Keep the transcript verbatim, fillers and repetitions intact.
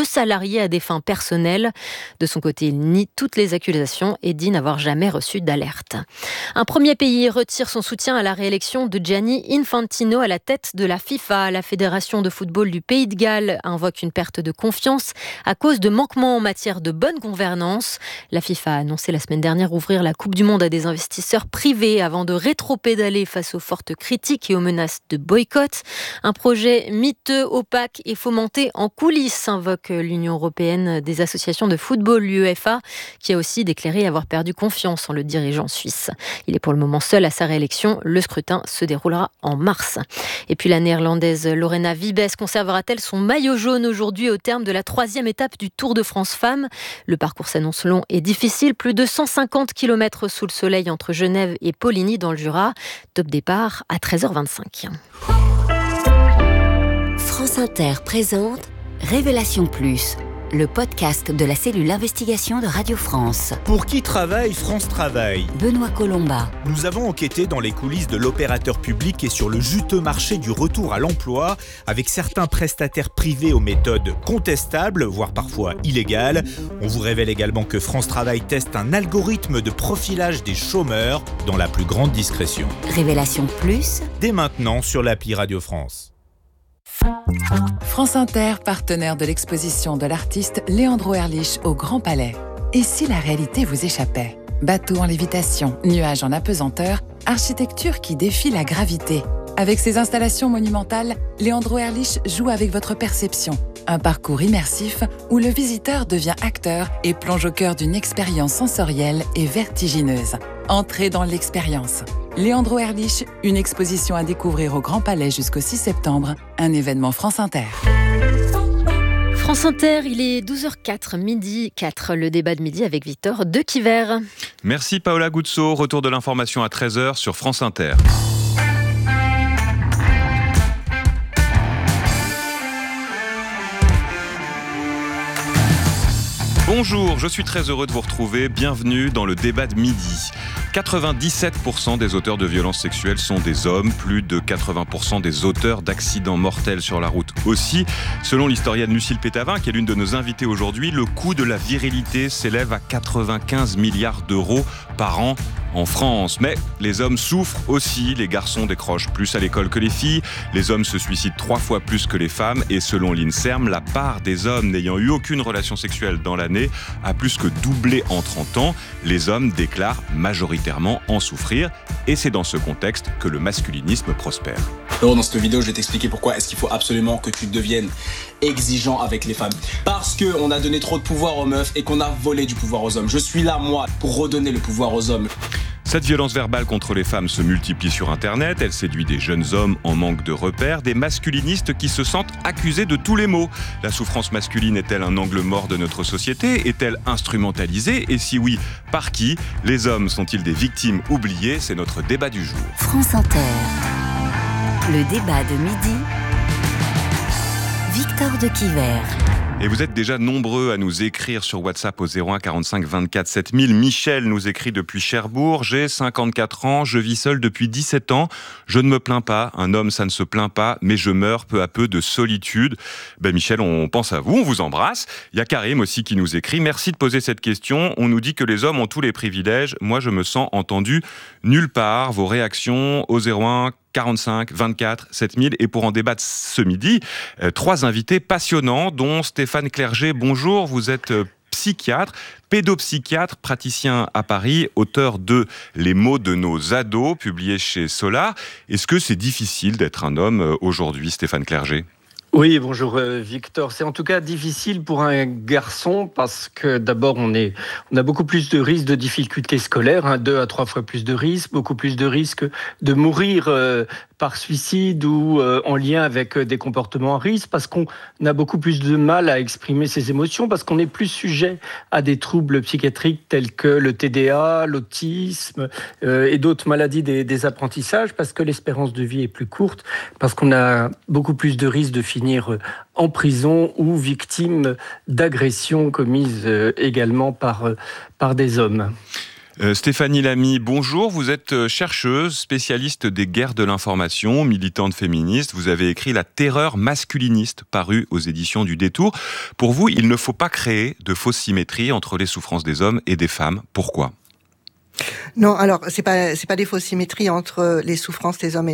salariés à des fins personnelles. De son côté, il nie toutes les accusations et dit n'avoir jamais reçu d'alerte. Un premier pays retire son soutien à la réélection de Gianni Infantino à la tête de la FIFA. La Fédération de football du Pays de Galles invoque une perte de confiance à cause de manquements en matière de bonne gouvernance. La FIFA a annoncé la semaine dernière ouvrir la Coupe du Monde à des investisseurs privés avant de rétro-pédaler face aux fortes critiques et aux menaces de boycott. Un projet miteux, opaque et fomenté en coulisses, invoque l'Union européenne des associations de football, l'UEFA, qui a aussi déclaré avoir perdu confiance en le dirigeant suisse. Il est pour le moment seul à sa réélection. Le scrutin se déroulera en mars. Et puis la néerlandaise Lorena Wiebes conservera-t-elle son maillot jaune aujourd'hui au terme de la troisième étape du Tour de France Femmes? Le parcours s'annonce long et difficile. Plus de cent cinquante kilomètres sous le soleil entre Genève et Poligny dans le Jura. Top départ à treize heures vingt-cinq. France Inter présente Révélation Plus, le podcast de la cellule investigation de Radio France. Pour qui travaille France Travail? Benoît Colomba. Nous avons enquêté dans les coulisses de l'opérateur public et sur le juteux marché du retour à l'emploi, avec certains prestataires privés aux méthodes contestables, voire parfois illégales. On vous révèle également que France Travail teste un algorithme de profilage des chômeurs dans la plus grande discrétion. Révélation Plus, dès maintenant sur l'appli Radio France. France Inter, partenaire de l'exposition de l'artiste Leandro Erlich au Grand Palais. Et si la réalité vous échappait? Bateau en lévitation, nuages en apesanteur, architecture qui défie la gravité. Avec ses installations monumentales, Leandro Erlich joue avec votre perception. Un parcours immersif où le visiteur devient acteur et plonge au cœur d'une expérience sensorielle et vertigineuse. Entrez dans l'expérience. Leandro Erlich, une exposition à découvrir au Grand Palais jusqu'au six septembre, un événement France Inter. France Inter, il est douze heures quatre, midi quatre, le débat de midi avec Victor Dequiver. Merci Paola Guzzo, retour de l'information à treize heures sur France Inter. Bonjour, je suis très heureux de vous retrouver. Bienvenue dans le débat de midi. quatre-vingt-dix-sept pour cent des auteurs de violences sexuelles sont des hommes, plus de quatre-vingts pour cent des auteurs d'accidents mortels sur la route aussi. Selon l'historienne Lucille Pétavin, qui est l'une de nos invitées aujourd'hui, le coût de la virilité s'élève à quatre-vingt-quinze milliards d'euros par an en France. Mais les hommes souffrent aussi, les garçons décrochent plus à l'école que les filles, les hommes se suicident trois fois plus que les femmes et selon l'INSERM, la part des hommes n'ayant eu aucune relation sexuelle dans l'année a plus que doublé en trente ans. Les hommes déclarent majoritairement en souffrir et c'est dans ce contexte que le masculinisme prospère. Alors dans cette vidéo, je vais t'expliquer pourquoi est-ce qu'il faut absolument que tu deviennes exigeant avec les femmes. Parce qu'on a donné trop de pouvoir aux meufs et qu'on a volé du pouvoir aux hommes. Je suis là, moi, pour redonner le pouvoir aux hommes. Cette violence verbale contre les femmes se multiplie sur Internet. Elle séduit des jeunes hommes en manque de repères, des masculinistes qui se sentent accusés de tous les maux. La souffrance masculine est-elle un angle mort de notre société? Est-elle instrumentalisée? Et si oui, par qui? Les hommes sont-ils des victimes oubliées? C'est notre débat du jour. France Inter, le débat de midi, Victor Dequiver. Et vous êtes déjà nombreux à nous écrire sur WhatsApp au zéro un quarante-cinq vingt-quatre sept mille. Michel nous écrit depuis Cherbourg. J'ai cinquante-quatre ans, je vis seul depuis dix-sept ans. Je ne me plains pas, un homme ça ne se plaint pas, mais je meurs peu à peu de solitude. Ben Michel, on pense à vous, on vous embrasse. Il y a Karim aussi qui nous écrit. Merci de poser cette question. On nous dit que les hommes ont tous les privilèges. Moi, je me sens entendu nulle part. Vos réactions au zéro un quarante-cinq vingt-quatre sept mille. Et pour en débattre ce midi, euh, trois invités passionnants, dont Stéphane Clerget. Bonjour, vous êtes euh, psychiatre, pédopsychiatre, praticien à Paris, auteur de Les mots de nos ados, publié chez Solar. Est-ce que c'est difficile d'être un homme euh, aujourd'hui, Stéphane Clerget ? Oui, bonjour euh, Victor. C'est en tout cas difficile pour un garçon parce que d'abord on est, on a beaucoup plus de risques de difficultés scolaires, hein, deux à trois fois plus de risques, beaucoup plus de risques de mourir euh, par suicide ou euh, en lien avec euh, des comportements à risque, parce qu'on a beaucoup plus de mal à exprimer ses émotions, parce qu'on est plus sujet à des troubles psychiatriques tels que le T D A, l'autisme euh, et d'autres maladies des, des apprentissages, parce que l'espérance de vie est plus courte, parce qu'on a beaucoup plus de risques de finir en prison ou victime d'agressions commises également par, par des hommes. Euh, Stéphanie Lamy, bonjour. Vous êtes chercheuse, spécialiste des guerres de l'information, militante féministe. Vous avez écrit La terreur masculiniste, paru aux éditions du Détour. Pour vous, il ne faut pas créer de fausse symétrie entre les souffrances des hommes et des femmes. Pourquoi ? Non, alors c'est pas c'est pas des fausses symétries entre les souffrances des hommes et